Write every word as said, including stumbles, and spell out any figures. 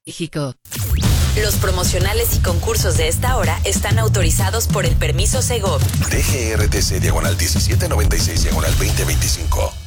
México. Los promocionales y concursos de esta hora están autorizados por el permiso Segov. D G R T C diagonal diecisiete noventa y seis diagonal veinte veinticinco.